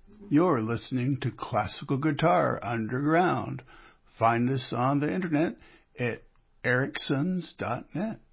You're listening to Classical Guitar Underground. Find us on the internet at ericsons.net.